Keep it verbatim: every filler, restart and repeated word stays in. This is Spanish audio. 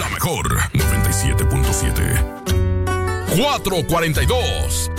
La mejor noventa y siete punto siete. cuatro cuarenta y dos.